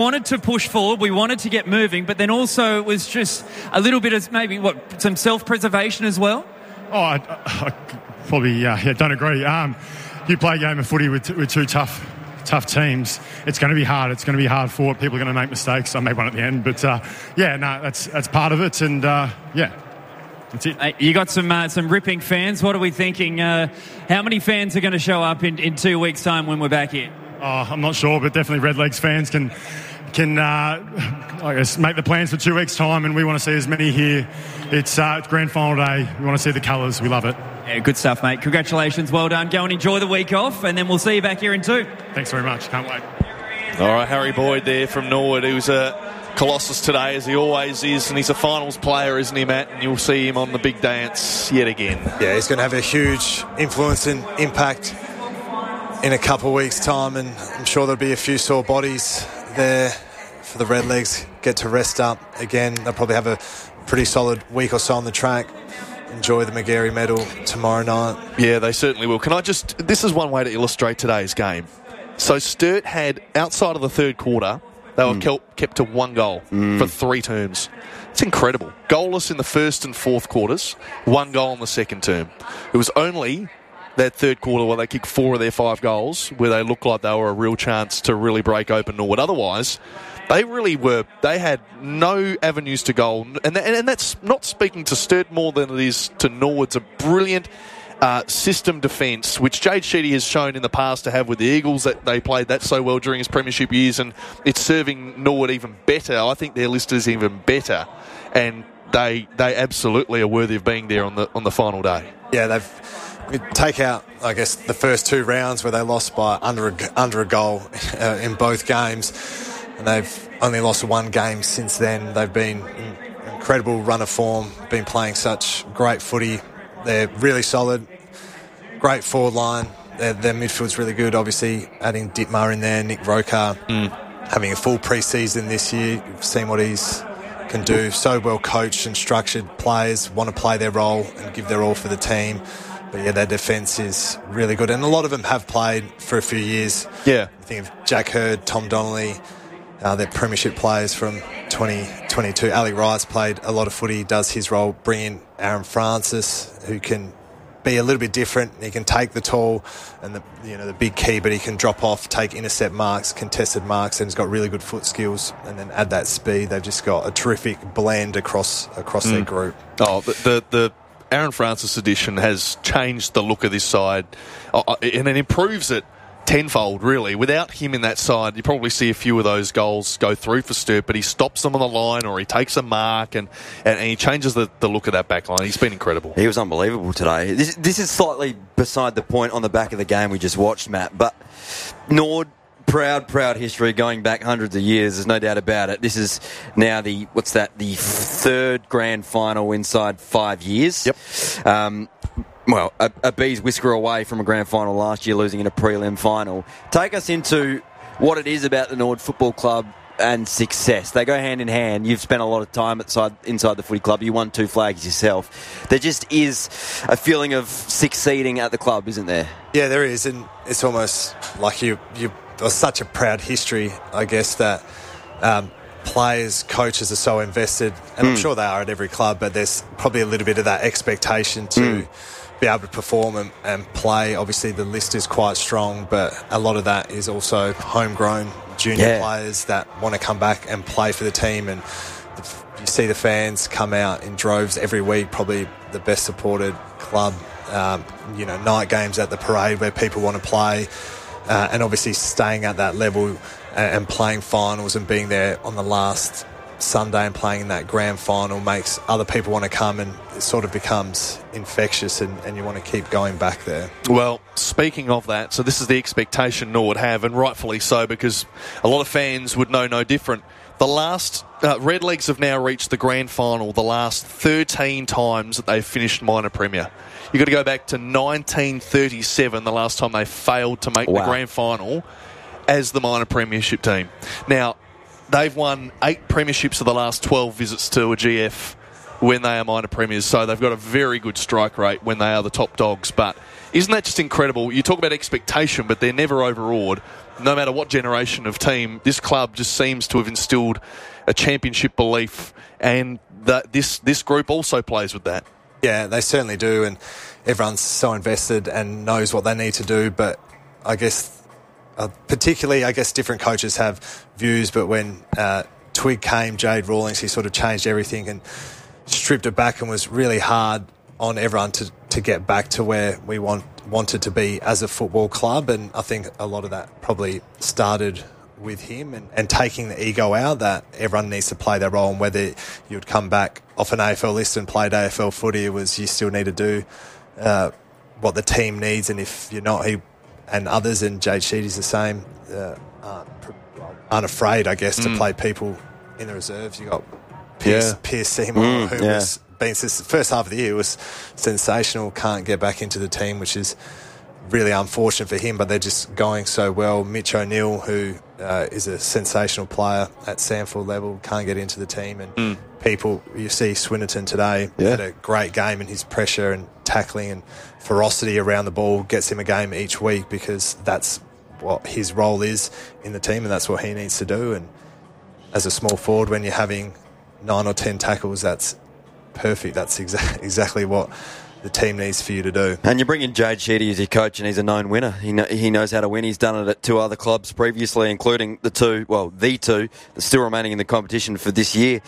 Wanted to push forward, we wanted to get moving, but then also it was just a little bit of maybe some self-preservation as well. I probably don't agree. You play a game of footy with two tough teams. It's going to be hard. It's going to be hard fought. People are going to make mistakes. I made one at the end, but that's part of it, and that's it. You got some ripping fans. What are we thinking? How many fans are going to show up in 2 weeks' time when we're back here? I'm not sure, but definitely Redlegs fans can I guess make the plans for 2 weeks' time, and we want to see as many here. It's grand final day. We want to see the colours. We love it. Yeah, good stuff, mate. Congratulations. Well done. Go and enjoy the week off, and then we'll see you back here in 2. Thanks very much. Can't wait. All right, Harry Boyd there from Norwood, who's a Colossus today, as he always is, and he's a finals player, isn't he, Matt? And you'll see him on the big dance yet again. Yeah, he's going to have a huge influence and impact in a couple of weeks' time, and I'm sure there'll be a few sore bodies there for the Redlegs. Get to rest up again. They'll probably have a pretty solid week or so on the track. Enjoy the Magarey medal tomorrow night. Yeah, they certainly will. This is one way to illustrate today's game. So Sturt had, outside of the third quarter, they were kept to 1 goal for 3 terms. It's incredible. Goalless in the first and fourth quarters, 1 goal in the second term. It was only that third quarter where they kicked 4 of their 5 goals where they looked like they were a real chance to really break open Norwood. Otherwise, they really were. They had no avenues to goal. And that's not speaking to Sturt more than it is to Norwood. It's a brilliant system defence, which Jade Sheedy has shown in the past to have with the Eagles, that they played that so well during his premiership years, and it's serving Norwood even better. I think their list is even better, and they absolutely are worthy of being there on the final day. Yeah, we take out, I guess, the first 2 rounds where they lost by under a goal in both games, and they've only lost 1 game since then. They've been in incredible run of form, been playing such great footy. They're really solid, great forward line. Their midfield's really good, obviously, adding Dittmar in there, Nick Rokar, having a full pre-season this year. You've seen what he's can do. So well coached and structured. Players want to play their role and give their all for the team. But yeah, their defence is really good, and a lot of them have played for a few years. Yeah, I think of Jack Hurd, Tom Donnelly, their premiership players from 2022. Ali Wright's played a lot of footy, does his role. Bring in Aaron Francis, who can be a little bit different. He can take the tall and the big key, but he can drop off, take intercept marks, contested marks, and he's got really good foot skills. And then add that speed. They've just got a terrific blend across their group. Oh, the Aaron Francis edition has changed the look of this side, and it improves it tenfold, really. Without him in that side, you probably see a few of those goals go through for Sturt, but he stops them on the line, or he takes a mark, and he changes the look of that back line. He's been incredible. He was unbelievable today. This is slightly beside the point on the back of the game we just watched, Matt, but Nord, proud history going back hundreds of years, there's no doubt about it. This is now the 3rd grand final inside 5 years. Yep. Well, a bee's whisker away from a grand final last year, losing in a prelim final. Take us into what it is about the Nord Football Club and success. They go hand in hand. You've spent a lot of time inside the footy club. You won 2 flags yourself. There just is a feeling of succeeding at the club, isn't there? Yeah, there is, and it's almost like you such a proud history, I guess, that players, coaches are so invested, and I'm sure they are at every club, but there's probably a little bit of that expectation to be able to perform and play. Obviously, the list is quite strong, but a lot of that is also homegrown junior players that want to come back and play for the team, and you see the fans come out in droves every week, probably the best supported club. Night games at the parade where people want to play. And obviously staying at that level and playing finals and being there on the last Sunday and playing in that grand final makes other people want to come, and it sort of becomes infectious, and you want to keep going back there. Well, speaking of that, so this is the expectation Norwood have, and rightfully so, because a lot of fans would know no different. The last Redlegs have now reached the grand final the last 13 times that they've finished minor premier. You've got to go back to 1937, the last time they failed to make the grand final as the minor premiership team. Now, they've won 8 premierships of the last 12 visits to a GF when they are minor premiers, so they've got a very good strike rate when they are the top dogs. But isn't that just incredible? You talk about expectation, but they're never overawed. No matter what generation of team, this club just seems to have instilled a championship belief, and that this group also plays with that. Yeah, they certainly do, and everyone's so invested and knows what they need to do. But I guess, particularly, different coaches have views. But when Twig came, Jade Rawlings, he sort of changed everything and stripped it back, and was really hard on everyone to get back to where we wanted to be as a football club. And I think a lot of that probably started with him and taking the ego out that everyone needs to play their role, and whether you would come back off an AFL list and played AFL footy, it was you still need to do what the team needs, and if you're not, he and others, and Jade Sheedy's the same, aren't afraid, I guess, to play people in the reserves. You got Pierce Seymour, who was been since the first half of the year, was sensational, can't get back into the team, which is really unfortunate for him, but they're just going so well. Mitch O'Neill, who is a sensational player at SANFL level, can't get into the team. And people, you see Swinnerton today, had a great game, and his pressure and tackling and ferocity around the ball gets him a game each week, because that's what his role is in the team, and that's what he needs to do. And as a small forward, when you're having 9 or 10 tackles, that's perfect. That's exactly what the team needs for you to do. And you bring in Jade Sheedy as your coach, and he's a known winner. He knows how to win. He's done it at 2 other clubs previously, including the two that's still remaining in the competition for this year.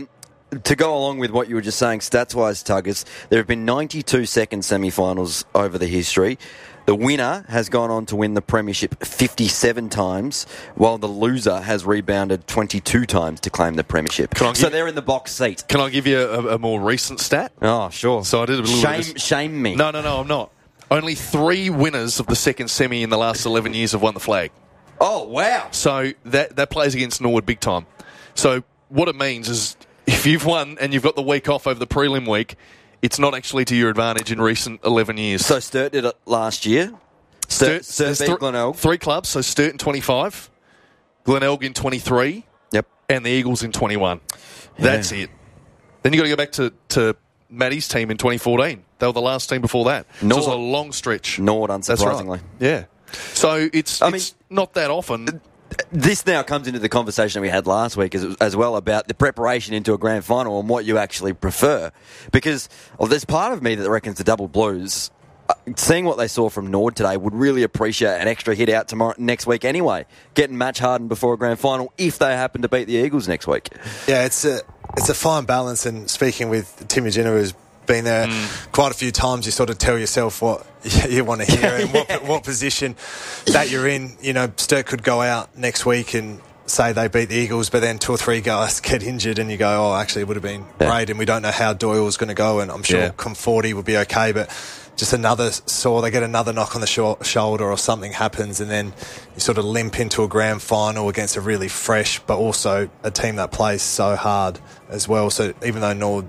To go along with what you were just saying, stats-wise, Tuggers, there have been 92 second semi-finals over the history. The winner has gone on to win the premiership 57 times, while the loser has rebounded 22 times to claim the premiership. So they're in the box seat. Can I give you a more recent stat? Oh, sure. So I did a little Shame me. No, I'm not. Only 3 winners of the second semi in the last 11 years have won the flag. Oh, wow. So that plays against Norwood big time. So what it means is, if you've won and you've got the week off over the prelim week, it's not actually to your advantage in recent 11 years. So Sturt did it last year. Sturt beat Glenelg. 3 clubs, so Sturt in 25, Glenelg in 23, and the Eagles in 21. Yeah. That's it. Then you've got to go back to Maddie's team in 2014. They were the last team before that. So it was a long stretch. Nord, unsurprisingly. Right. Yeah. So it's not that often. This now comes into the conversation we had last week as well about the preparation into a grand final and what you actually prefer. Because there's part of me that reckons the Double Blues, seeing what they saw from Nord today, would really appreciate an extra hit out next week anyway, getting match hardened before a grand final if they happen to beat the Eagles next week. Yeah, it's a fine balance, and speaking with Tim Magina, who's been there quite a few times, you sort of tell yourself what you want to hear and what position that you're in. You know, Sturt could go out next week and say they beat the Eagles, but then 2 or 3 guys get injured and you go, oh, actually it would have been great, and we don't know how Doyle's going to go, and I'm sure Conforti would be okay, but just another sore, they get another knock on the shoulder or something happens, and then you sort of limp into a grand final against a really fresh, but also a team that plays so hard as well. So even though Nord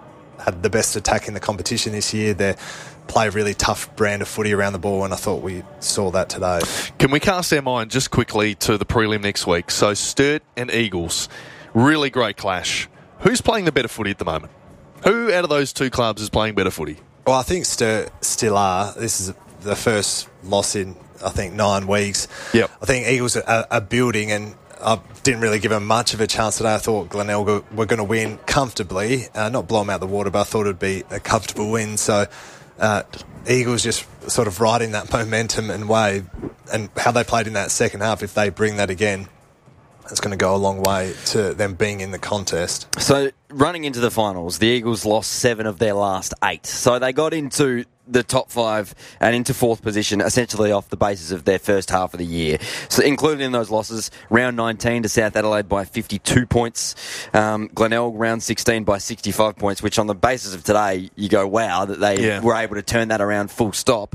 had the best attack in the competition this year, they play a really tough brand of footy around the ball, and I thought we saw that today. Can we cast our mind just quickly to the prelim next week? So Sturt and Eagles, really great clash. Who's playing the better footy at the moment? Who out of those 2 clubs is playing better footy? Well, I think Sturt still are. This is the first loss in, I think, 9 weeks. Yep. I think Eagles are building, and I didn't really give them much of a chance today. I thought Glenelg were going to win comfortably, not blow them out the water, but I thought it would be a comfortable win. So Eagles just sort of riding that momentum and wave, and how they played in that second half, if they bring that again, it's going to go a long way to them being in the contest. So running into the finals, the Eagles lost 7 of their last 8. So they got into the top 5 and into 4th position essentially off the basis of their first half of the year. So included in those losses, round 19 to South Adelaide by 52 points, Glenelg round 16 by 65 points, which on the basis of today, you go, wow, that they were able to turn that around full stop.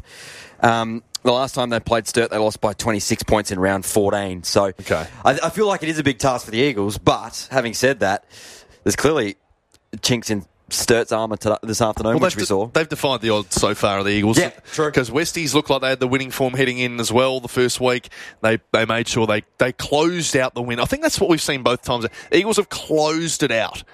The last time they played Sturt, they lost by 26 points in round 14. So I feel like it is a big task for the Eagles, but having said that, there's clearly chinks in Sturt's armour this afternoon, which we saw. They've defied the odds so far of the Eagles. Yeah, true. Because Westies looked like they had the winning form heading in as well the first week. They made sure they closed out the win. I think that's what we've seen both times. Eagles have closed it out.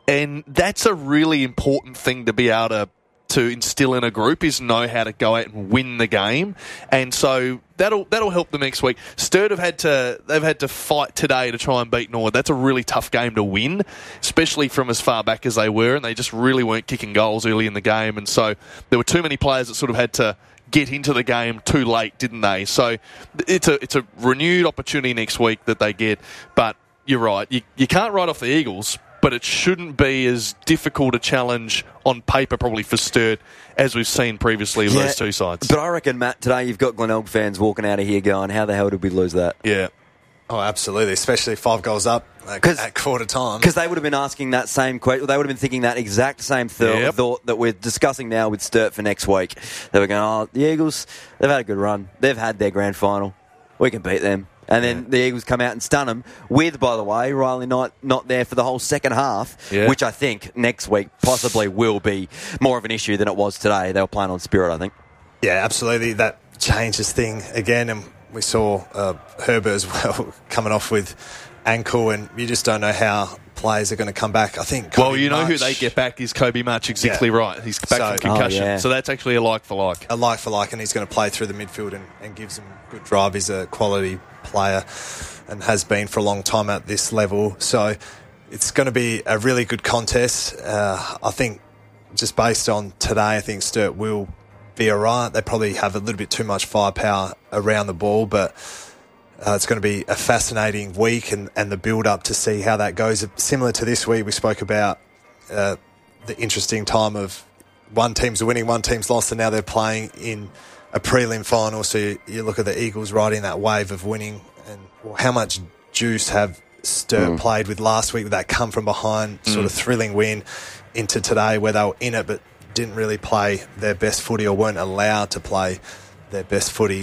And that's a really important thing to be able to instill in a group, is know how to go out and win the game. And so that'll help them next week. Sturt they've had to fight today to try and beat Nord. That's a really tough game to win, especially from as far back as they were, and they just really weren't kicking goals early in the game. And so there were too many players that sort of had to get into the game too late, didn't they? So it's a renewed opportunity next week that they get. But you're right, you can't write off the Eagles, but it shouldn't be as difficult a challenge on paper probably for Sturt as we've seen previously of those two sides. But I reckon, Matt, today you've got Glenelg fans walking out of here going, how the hell did we lose that? Yeah. Oh, absolutely, especially 5 goals up at quarter time. Because they would have been asking that same question. They would have been thinking that exact same thought that we're discussing now with Sturt for next week. They were going, the Eagles, they've had a good run. They've had their grand final. We can beat them. And then the Eagles come out and stun them with, by the way, Riley Knight not there for the whole second half, which I think next week possibly will be more of an issue than it was today. They were playing on spirit, I think. Yeah, absolutely. That changes thing again. And we saw Herbert as well coming off with ankle, and you just don't know how players are going to come back. I think Kobe who they get back is Kobe March. Exactly right. He's back from concussion. So that's actually a like for like. A like for like, and he's going to play through the midfield and gives them good drive. He's a quality player and has been for a long time at this level. So it's going to be a really good contest. I think just based on today, I think Sturt will be all right. They probably have a little bit too much firepower around the ball, but it's going to be a fascinating week and the build-up to see how that goes. Similar to this week, we spoke about the interesting time of one team's winning, one team's lost, and now they're playing in a prelim final. So you look at the Eagles riding that wave of winning, and how much juice have Sturt played with last week with that come from behind sort of thrilling win into today where they were in it but didn't really play their best footy or weren't allowed to play their best footy.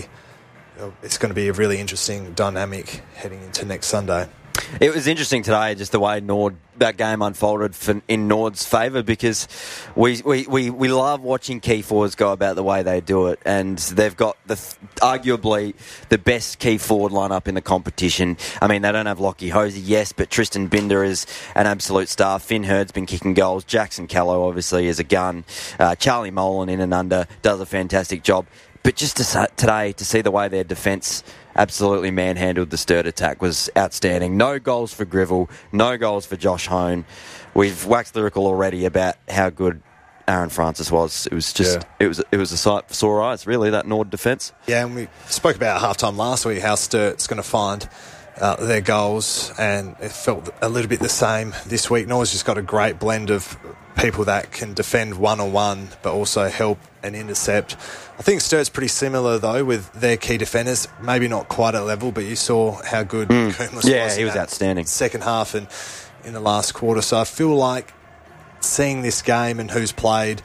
It's going to be a really interesting dynamic heading into next Sunday. It was interesting today, just the way that game unfolded in Nord's favour, because we love watching key forwards go about the way they do it, and they've got arguably the best key forward lineup in the competition. I mean, they don't have Lockie Hosey, yes, but Tristan Binder is an absolute star. Finn Hurd's been kicking goals. Jackson Callow obviously is a gun. Charlie Molan in and under does a fantastic job. But just today, to see the way their defence absolutely manhandled the Sturt attack was outstanding. No goals for Grivell, no goals for Josh Hone. We've waxed lyrical already about how good Aaron Francis was. It was just, it was a sight for sore eyes, really, that Nord defence. Yeah, and we spoke about at halftime last week how Sturt's going to find their goals, and it felt a little bit the same this week. Nord's just got a great blend of people that can defend one-on-one but also help and intercept. I think Sturt's pretty similar, though, with their key defenders. Maybe not quite at level, but you saw how good Coombs was. Yeah, he was outstanding. Second half and in the last quarter. So I feel like seeing this game and who's played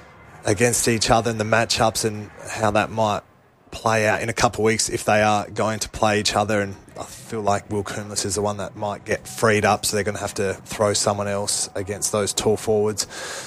against each other and the matchups and how that might play out in a couple of weeks if they are going to play each other. And I feel like Will Coombs is the one that might get freed up, so they're going to have to throw someone else against those tall forwards.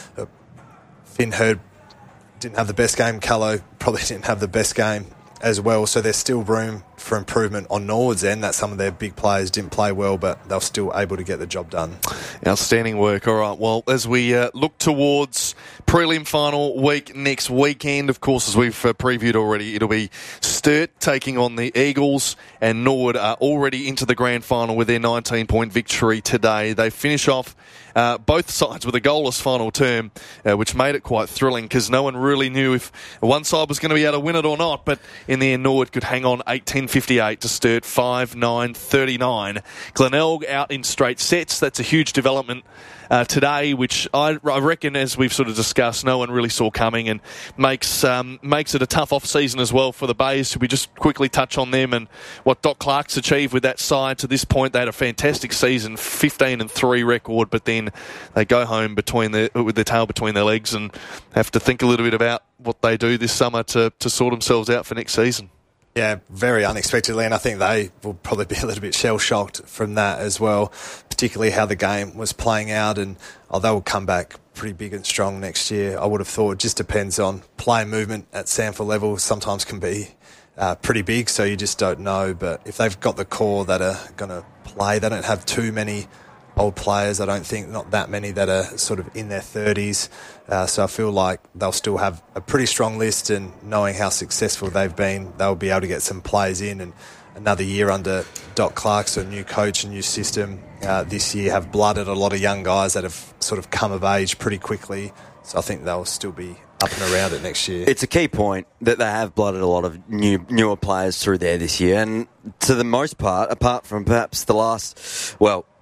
Finn Hurd didn't have the best game. Callow probably didn't have the best game as well. So there's still room for improvement on Nord's end, that some of their big players didn't play well, but they're still able to get the job done. Outstanding work. All right, well, as we look towards prelim final week next weekend, of course, as we've previewed already, it'll be Sturt taking on the Eagles, and Nord are already into the grand final with their 19-point victory today. They finish off both sides with a goalless final term, which made it quite thrilling because no one really knew if one side was going to be able to win it or not, but in the end, Nord could hang on 18-58 to Sturt 5-9-39. Glenelg out in straight sets. That's a huge development today, which I reckon, as we've sort of discussed, no one really saw coming, and makes it a tough off-season as well for the Bays. Should we just quickly touch on them and what Doc Clark's achieved with that side to this point? They had a fantastic season, 15-3 record, but then they go home with their tail between their legs and have to think a little bit about what they do this summer to sort themselves out for next season. Yeah, very unexpectedly, and I think they will probably be a little bit shell-shocked from that as well, particularly how the game was playing out, and they will come back pretty big and strong next year, I would have thought. It just depends on player movement at Sanford level. Sometimes can be pretty big, so you just don't know, but if they've got the core that are going to play, they don't have too many old players. I don't think not that many that are sort of in their 30s. So I feel like they'll still have a pretty strong list, and knowing how successful they've been, they'll be able to get some players in. And another year under Doc Clark's a new coach, a new system this year, have blooded a lot of young guys that have sort of come of age pretty quickly. So I think they'll still be up and around it next year. It's a key point that they have blooded a lot of newer players through there this year, and to the most part, apart from perhaps the last,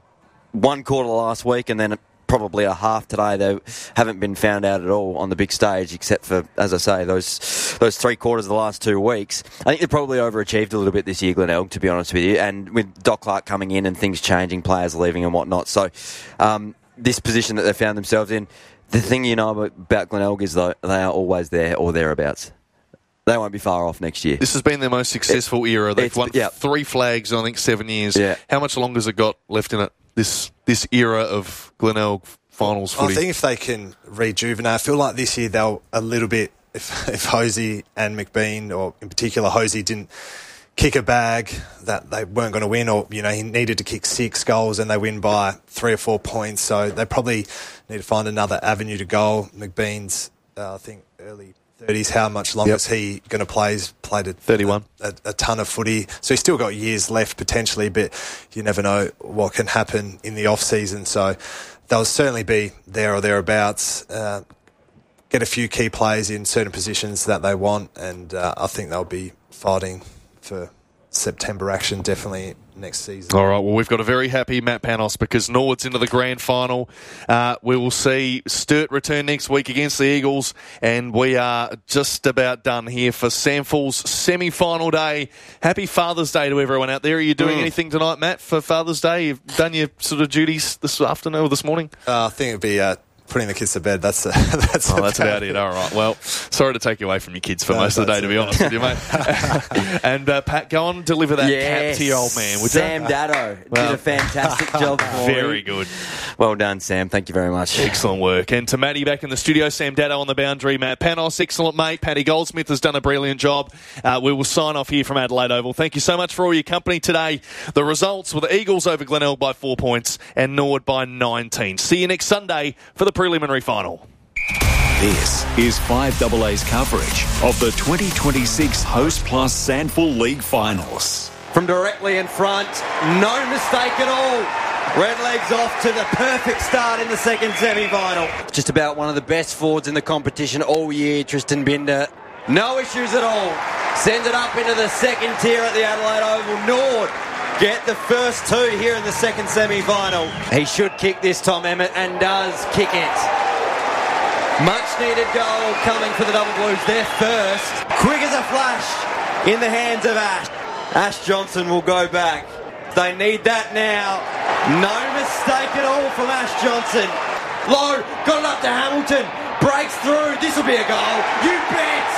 one quarter last week and then probably a half today, they haven't been found out at all on the big stage, except for, as I say, those 3 quarters of the last 2 weeks. I think they've probably overachieved a little bit this year, Glenelg, to be honest with you, and with Doc Clark coming in and things changing, players leaving and whatnot. So this position that they found themselves in, the thing you know about Glenelg is, though, they are always there or thereabouts. They won't be far off next year. This has been their most successful era. They've won 3 flags in, I think, 7 years. Yeah. How much longer has it got left in it, this era of Glenelg finals footy? I think if they can rejuvenate, I feel like this year they'll a little bit, if Hosey and McBean, or in particular Hosey, didn't kick a bag that they weren't going to win, or he needed to kick 6 goals and they win by 3 or 4 points, so they probably need to find another avenue to goal. McBean's I think early 30s. How much longer is he going to play? He's played 31 a ton of footy, so he's still got years left potentially, but you never know what can happen in the off season, so they'll certainly be there or thereabouts. Get a few key players in certain positions that they want, and I think they'll be fighting for September action definitely next season. All right, well, we've got a very happy Matt Panos because Norwood's into the grand final. We will see Sturt return next week against the Eagles, and we are just about done here for SANFL's semi-final day. Happy Father's Day to everyone out there. Are you doing anything tonight, Matt, for Father's Day? You've done your sort of duties this afternoon or this morning? I think it'd be putting the kids to bed. That's about it. All right. Well, sorry to take you away from your kids for most of the day, to be honest with you, mate. And Pat, go on and deliver that cap to your old man, would Sam you? Dado did a fantastic job for Very good. Well done, Sam. Thank you very much. Excellent work. And to Matty back in the studio, Sam Dado on the boundary, Matt Panos, excellent mate. Paddy Goldsmith has done a brilliant job. We will sign off here from Adelaide Oval. Thank you so much for all your company today. The results were the Eagles over Glenelg by 4 points and Norwood by 19. See you next Sunday for the preliminary final. This is 5AA's coverage of the 2026 Host Plus SANFL League Finals. From directly in front, no mistake at all. Redlegs off to the perfect start in the second semi-final. Just about one of the best forwards in the competition all year, Tristan Binder. No issues at all. Sends it up into the second tier at the Adelaide Oval. Nord get the first 2 here in the second semi-final. He should kick this, Tom Emmett, and does kick it. Much needed goal coming for the Double Blues. Their first. Quick as a flash in the hands of Ash. Ash Johnson will go back. They need that now. No mistake at all from Ash Johnson. Low, got it up to Hamilton. Breaks through. This will be a goal. You bet.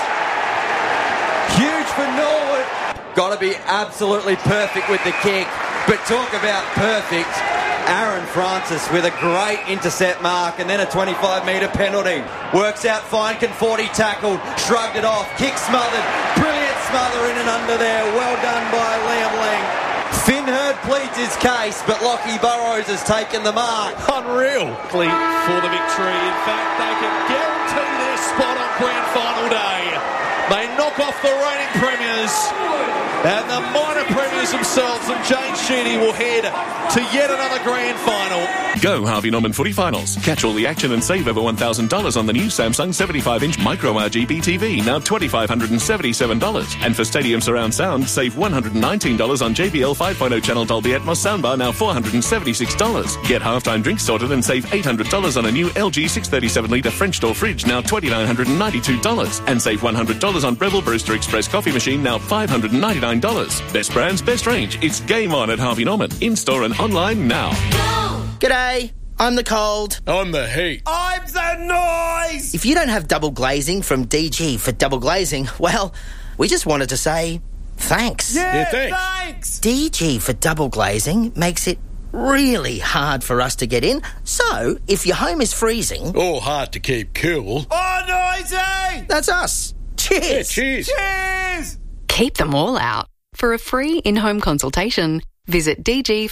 Huge for Norwood. Got to be absolutely perfect with the kick. But talk about perfect. Aaron Francis with a great intercept mark and then a 25-metre penalty. Works out fine, Conforti tackled, shrugged it off, kick smothered, brilliant smother in and under there. Well done by Liam Ling. Finn Hurd pleads his case, but Lockie Burrows has taken the mark. Unreal. Fleet for the victory. In fact, they can guarantee their spot on grand final day. They knock off the reigning premiers. And the minor premiers themselves and Jane Sheedy will head to yet another grand final. Go Harvey Norman Footy Finals. Catch all the action and save over $1,000 on the new Samsung 75-inch Micro RGB TV, now $2,577. And for Stadium Surround Sound, save $119 on JBL 5.0 channel Dolby Atmos soundbar, now $476. Get halftime drinks sorted and save $800 on a new LG 637-litre French door fridge, now $2,992. And save $100 on Breville Brewster Express coffee machine, now $599. Best brands, best range. It's game on at Harvey Norman. In-store and online now. G'day, I'm the cold. I'm the heat. I'm the noise! If you don't have double glazing from DG for double glazing, well, we just wanted to say thanks. Yeah, thanks. DG for double glazing makes it really hard for us to get in. So, if your home is freezing... or hard to keep cool... oh, noisy! That's us. Cheers! Yeah, cheers! Cheers! Keep them all out. For a free in-home consultation, Visit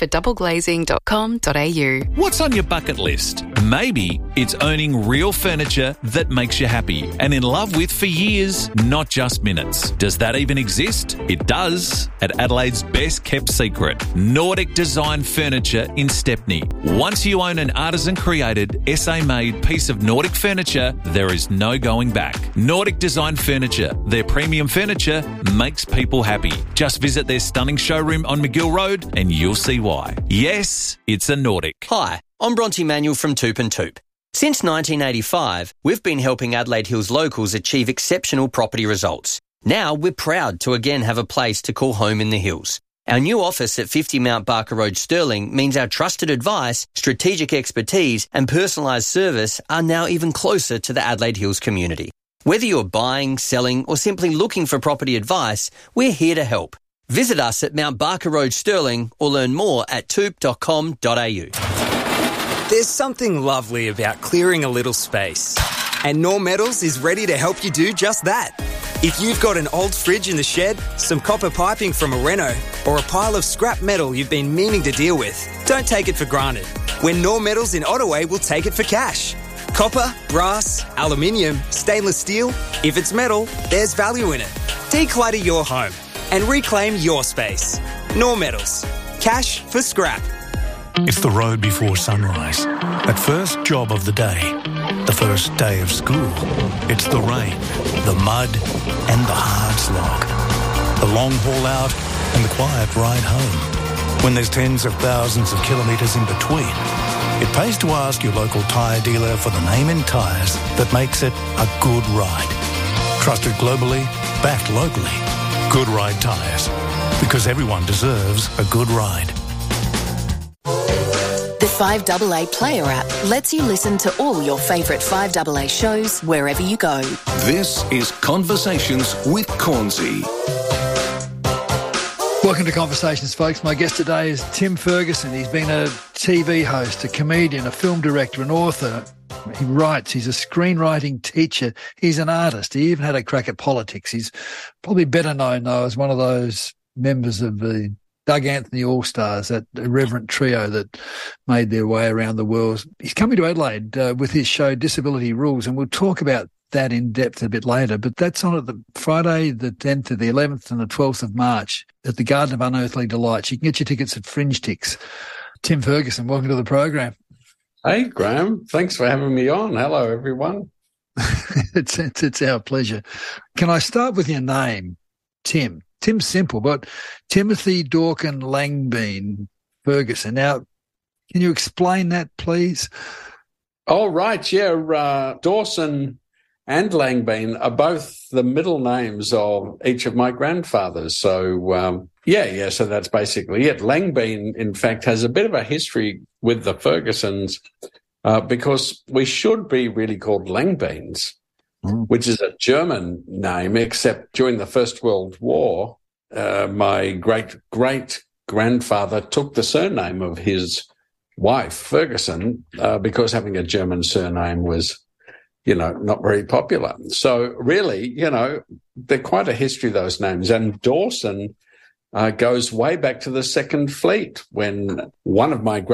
dgfordoubleglazing.com.au. What's on your bucket list? Maybe it's owning real furniture that makes you happy and in love with for years, not just minutes. Does that even exist? It does. At Adelaide's best kept secret, Nordic Design Furniture in Stepney. Once you own an artisan-created, SA-made piece of Nordic furniture, there is no going back. Nordic Design Furniture. Their premium furniture makes people happy. Just visit their stunning showroom on McGill Road and you'll see why. Yes, it's a Nordic. Hi, I'm Bronte Manuel from Toop and Toop. Since 1985, we've been helping Adelaide Hills locals achieve exceptional property results. Now we're proud to again have a place to call home in the hills. Our new office at 50 Mount Barker Road, Stirling, means our trusted advice, strategic expertise and personalised service are now even closer to the Adelaide Hills community. Whether you're buying, selling or simply looking for property advice, we're here to help. Visit us at Mount Barker Road, Stirling, or learn more at toop.com.au. There's something lovely about clearing a little space. And Knorr Metals is ready to help you do just that. If you've got an old fridge in the shed, some copper piping from a reno, or a pile of scrap metal you've been meaning to deal with, don't take it for granted. When Knorr Metals in Ottaway will take it for cash. Copper, brass, aluminium, stainless steel. If it's metal, there's value in it. Declutter your home and reclaim your space. Knorr Metals. Cash for scrap. It's the road before sunrise. That first job of the day. The first day of school. It's the rain, the mud and the hard slog. The long haul out and the quiet ride home. When there's tens of thousands of kilometres in between, it pays to ask your local tyre dealer for the name in tyres that makes it a good ride. Trusted globally, backed locally. Good Ride Tyres. Because everyone deserves a good ride. The 5AA Player app lets you listen to all your favourite 5AA shows wherever you go. This is Conversations with Cornsey. Welcome to Conversations, folks. My guest today is Tim Ferguson. He's been a TV host, a comedian, a film director, an author. He writes. He's a screenwriting teacher. He's an artist. He even had a crack at politics. He's probably better known, though, as one of those members of the Doug Anthony All-Stars, that irreverent trio that made their way around the world. He's coming to Adelaide with his show Disability Rules, and we'll talk about that in depth a bit later. But that's on at the Friday, the 10th to the 11th and the 12th of March at the Garden of Unearthly Delights. You can get your tickets at Fringe Tix. Tim Ferguson, welcome to the program. Hey, Graham. Thanks for having me on. Hello, everyone. It's our pleasure. Can I start with your name, Tim? Tim's simple, but Timothy Dorkin Langbein Ferguson. Now, can you explain that, please? Oh, right. Yeah. Dawson and Langbein are both the middle names of each of my grandfathers. So, so that's basically it. Langbein, in fact, has a bit of a history with the Fergusons because we should be really called Langbeins, which is a German name, except during the First World War, my great-great-grandfather took the surname of his wife, Ferguson, because having a German surname was, not very popular. So really, they're quite a history, those names. And Dawson goes way back to the Second Fleet when one of my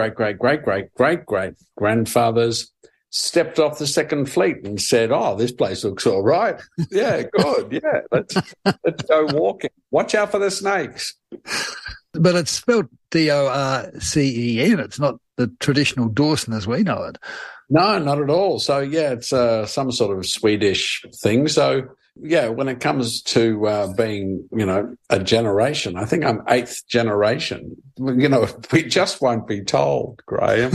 great-great-great-great-great-great-great-grandfathers stepped off the Second Fleet and said, "Oh, this place looks all right. Yeah, good. Yeah, let's go walking. Watch out for the snakes." But it's spelled D-O-R-C-E-N. It's not the traditional Dawson as we know it. No, not at all. So, yeah, it's some sort of Swedish thing. So, yeah, when it comes to being, a generation, I think I'm 8th generation. We just won't be told, Graham.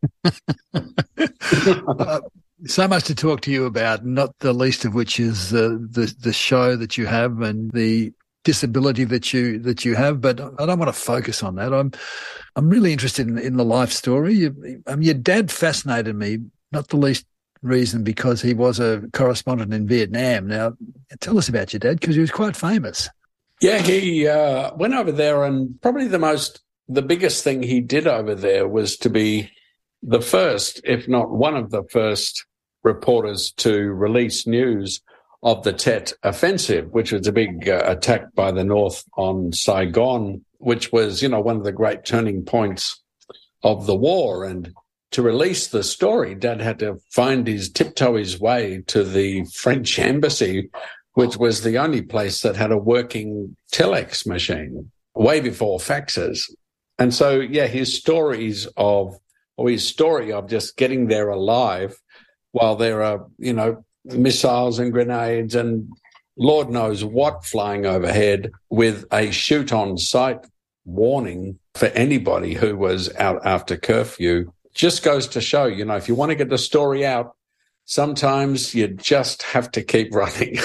So much to talk to you about, not the least of which is the show that you have and the disability that you have. But I don't want to focus on that. I'm really interested in the life story. Your dad fascinated me, not the least reason because he was a correspondent in Vietnam. Now, tell us about your dad because he was quite famous. Yeah, he went over there, and probably the biggest thing he did over there was to be the first, if not one of the first, reporters to release news of the Tet Offensive, which was a big attack by the North on Saigon which was, one of the great turning points of the war. And to release the story, Dad had to tiptoe his way to the French embassy, which was the only place that had a working telex machine, way before faxes. And so, his story of just getting there alive while there are, missiles and grenades and Lord knows what flying overhead, with a shoot on sight warning for anybody who was out after curfew, just goes to show, if you want to get the story out, sometimes you just have to keep running.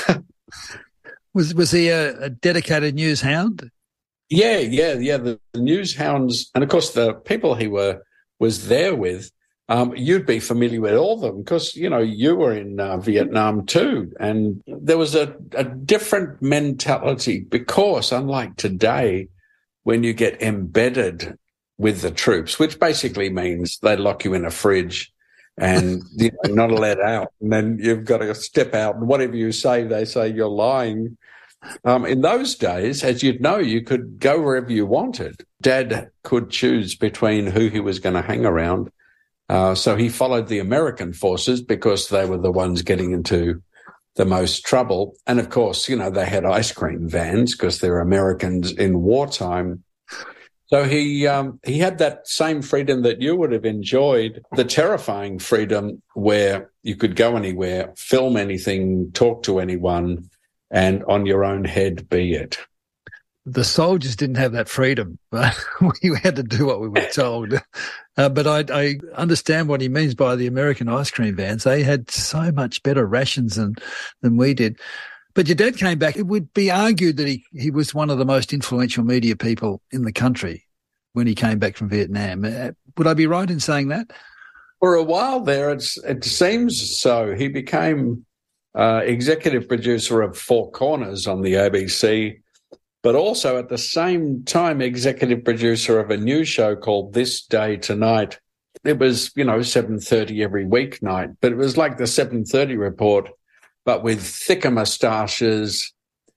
Was he a dedicated news hound? Yeah. The news hounds, and of course the people he was there with, you'd be familiar with all of them because, you were in Vietnam too. And there was a different mentality because, unlike today, when you get embedded with the troops, which basically means they lock you in a fridge and you're not allowed out. And then you've got to step out and whatever you say, they say you're lying. In those days, as you'd know, you could go wherever you wanted. Dad could choose between who he was going to hang around. So he followed the American forces because they were the ones getting into the most trouble. And, of course, they had ice cream vans because they're Americans in wartime. So he had that same freedom that you would have enjoyed, the terrifying freedom where you could go anywhere, film anything, talk to anyone, and on your own head be it. The soldiers didn't have that freedom. We had to do what we were told. But I understand what he means by the American ice cream vans. They had so much better rations than we did. But your dad came back. It would be argued that he was one of the most influential media people in the country when he came back from Vietnam. Would I be right in saying that? For a while there, it seems so. He became executive producer of Four Corners on the ABC, but also at the same time executive producer of a news show called This Day Tonight. It was, 7:30 every weeknight, but it was like the 7:30 report, but with thicker moustaches,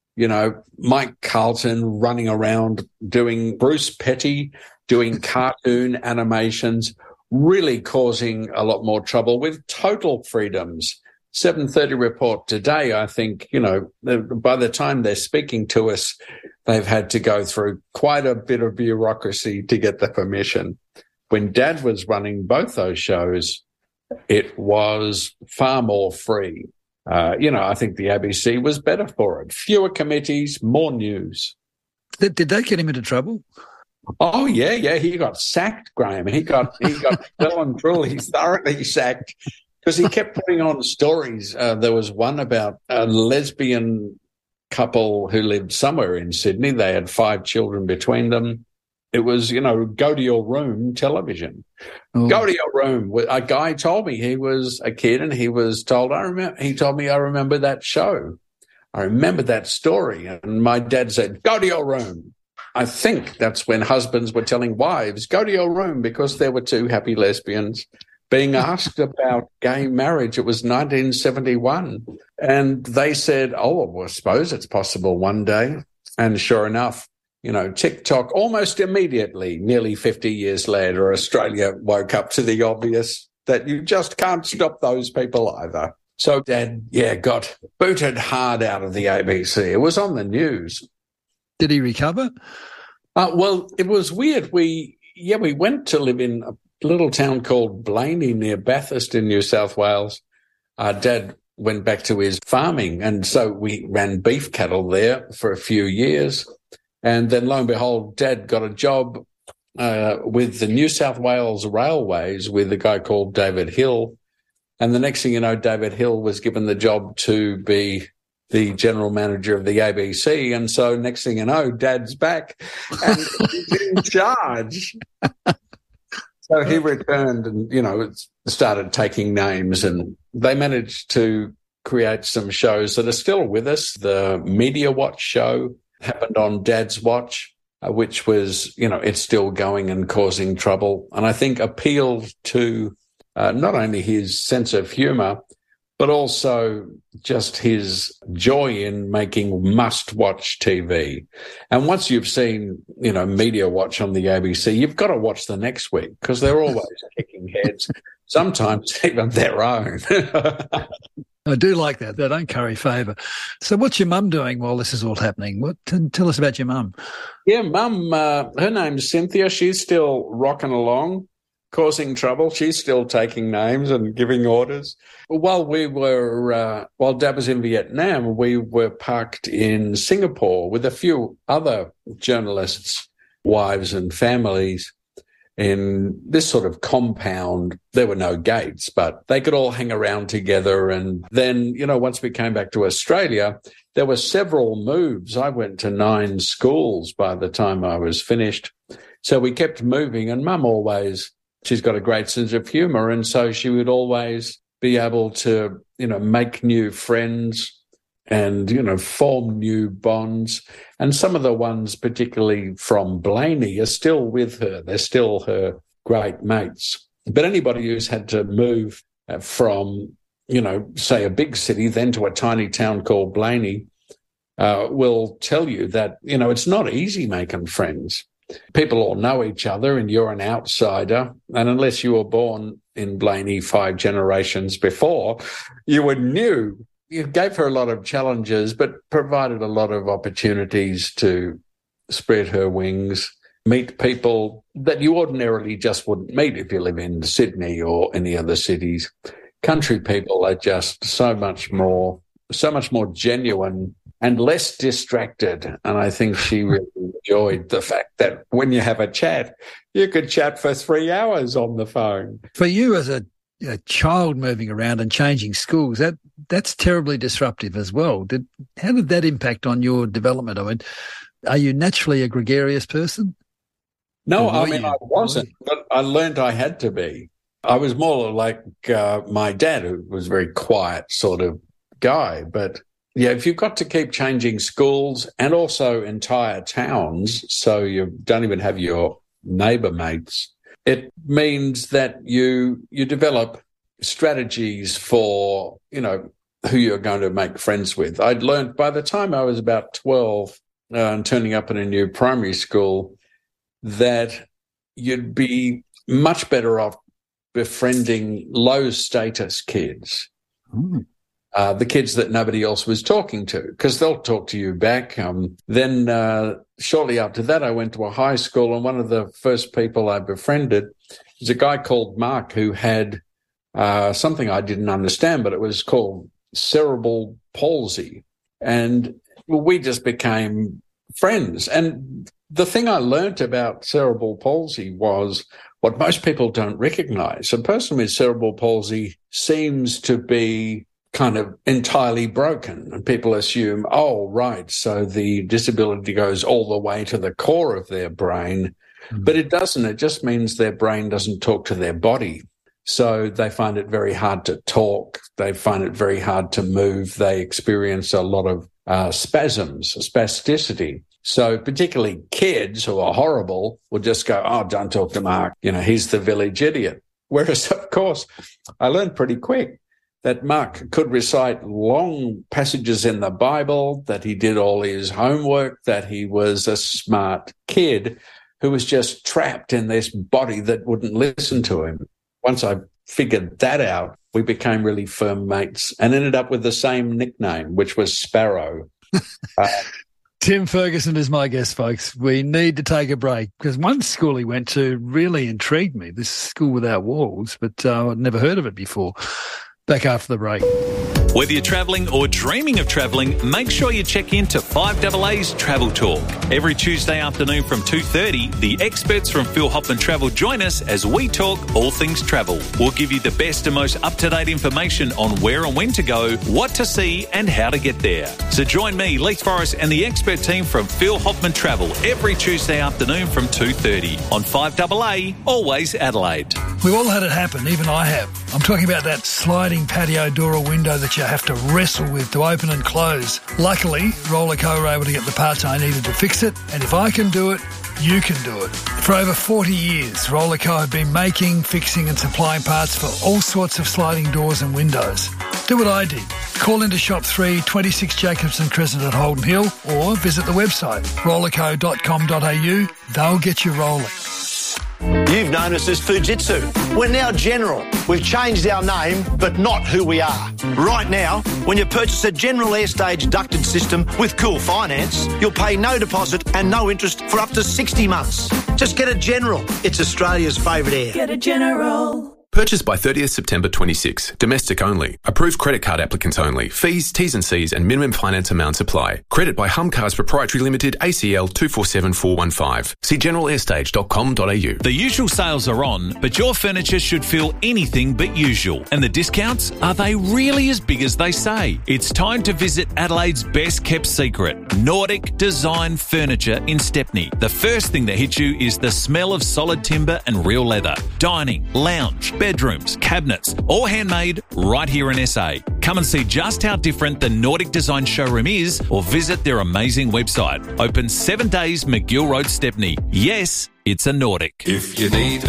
Mike Carlton running around doing Bruce Petty, doing cartoon animations, really causing a lot more trouble with total freedoms. 7:30 report today, I think, by the time they're speaking to us, they've had to go through quite a bit of bureaucracy to get the permission. When Dad was running both those shows, it was far more free. I think the ABC was better for it. Fewer committees, more news. Did that get him into trouble? Oh, yeah. He got sacked, Graham. He got well and truly thoroughly sacked because he kept putting on stories. There was one about a lesbian couple who lived somewhere in Sydney. They had 5 children between them. It was, go to your room television. Oh. Go to your room. A guy told me he was a kid and he was told, he told me, I remember that show. I remember that story. And my dad said, go to your room. I think that's when husbands were telling wives, go to your room, because there were 2 happy lesbians being asked about gay marriage. It was 1971. And they said, I suppose it's possible one day. And sure enough, TikTok, almost immediately, nearly 50 years later, Australia woke up to the obvious that you just can't stop those people either. So Dad, got booted hard out of the ABC. It was on the news. Did he recover? Well, it was weird. We went to live in a little town called Blaney near Bathurst in New South Wales. Dad went back to his farming, and so we ran beef cattle there for a few years. And then, lo and behold, Dad got a job with the New South Wales Railways with a guy called David Hill. And the next thing you know, David Hill was given the job to be the general manager of the ABC. And so next thing you know, Dad's back and he's in charge. So he returned and, started taking names, and they managed to create some shows that are still with us. The Media Watch show happened on Dad's watch, which was, it's still going and causing trouble. And I think appealed to not only his sense of humour, but also just his joy in making must-watch TV. And once you've seen, Media Watch on the ABC, you've got to watch the next week because they're always kicking heads, sometimes even their own. I do like that. They don't curry favour. So what's your mum doing while this is all happening? Tell us about your mum. Yeah, Mum, her name's Cynthia. She's still rocking along, causing trouble. She's still taking names and giving orders. While Dad was in Vietnam, we were parked in Singapore with a few other journalists' wives and families in this sort of compound. There were no gates, but they could all hang around together. And then, once we came back to Australia, there were several moves. I went to 9 schools by the time I was finished. So we kept moving, and Mum she's got a great sense of humour, and so she would always be able to, make new friends and, form new bonds. And some of the ones, particularly from Blaney, are still with her. They're still her great mates. But anybody who's had to move from, say a big city, then to a tiny town called Blaney, will tell you that, it's not easy making friends. People all know each other and you're an outsider. And unless you were born in Blaney 5 generations before, you were new. You gave her a lot of challenges, but provided a lot of opportunities to spread her wings, meet people that you ordinarily just wouldn't meet if you live in Sydney or any other cities. Country people are just so much more genuine and less distracted. And I think she really enjoyed the fact that when you have a chat, you could chat for 3 hours on the phone. For you as a child moving around and changing schools, that's terribly disruptive as well. How did that impact on your development? I mean, are you naturally a gregarious person? No, I wasn't, but I learned I had to be. I was more like my dad, who was a very quiet sort of guy. But yeah, if you've got to keep changing schools and also entire towns, so you don't even have your neighbour mates, it means that you develop strategies for, who you're going to make friends with. I'd learned by the time I was about 12 and turning up in a new primary school that you'd be much better off befriending low-status kids, the kids that nobody else was talking to, because they'll talk to you back. Then shortly after that, I went to a high school, and one of the first people I befriended was a guy called Mark who had something I didn't understand, but it was called cerebral palsy. And we just became friends. And the thing I learnt about cerebral palsy was what most people don't recognize. A person with cerebral palsy seems to be kind of entirely broken, and people assume, oh, right, so the disability goes all the way to the core of their brain. But it doesn't. It just means their brain doesn't talk to their body. So they find it very hard to talk. They find it very hard to move. They experience a lot of spasticity. So particularly kids who are horrible will just go, oh, don't talk to Mark. He's the village idiot. Whereas, of course, I learned pretty quick that Mark could recite long passages in the Bible, that he did all his homework, that he was a smart kid who was just trapped in this body that wouldn't listen to him. Once I figured that out, we became really firm mates and ended up with the same nickname, which was Sparrow. Tim Ferguson is my guest, folks. We need to take a break because one school he went to really intrigued me, this School Without Walls, but I'd never heard of it before. Back after the break. Whether you're travelling or dreaming of travelling, make sure you check in to 5AA's Travel Talk. Every Tuesday afternoon from 2:30, the experts from Phil Hoffman Travel join us as we talk all things travel. We'll give you the best and most up-to-date information on where and when to go, what to see and how to get there. So join me, Leith Forrest and the expert team from Phil Hoffman Travel every Tuesday afternoon from 2:30 on 5AA, always Adelaide. We've all had it happen, even I have. I'm talking about that sliding patio door or window that you have to wrestle with to open and close. Luckily, Rollerco were able to get the parts I needed to fix it, and if I can do it, you can do it. For over 40 years, Rollerco have been making, fixing and supplying parts for all sorts of sliding doors and windows. Do what I did. Call into Shop 3, 26 Jacobson Crescent at Holden Hill, or visit the website rollerco.com.au. They'll get you rolling. You've known us as Fujitsu. We're now General. We've changed our name, but not who we are. Right now, when you purchase a General Airstage ducted system with Cool Finance, you'll pay no deposit and no interest for up to 60 months. Just get a General. It's Australia's favourite air. Get a General. Purchased by 30th September 26. Domestic only. Approved credit card applicants only. Fees, T's and C's and minimum finance amounts apply. Credit by Humcars Proprietary Limited, ACL 247415. See generalairstage.com.au. The usual sales are on, but your furniture should feel anything but usual. And the discounts? Are they really as big as they say? It's time to visit Adelaide's best kept secret, Nordic Design Furniture in Stepney. The first thing that hits you is the smell of solid timber and real leather. Dining, lounge, bedrooms, cabinets, all handmade right here in SA. Come and see just how different the Nordic Design showroom is, or visit their amazing website. Open 7 days, McGill Road, Stepney. Yes, it's a Nordic. If you need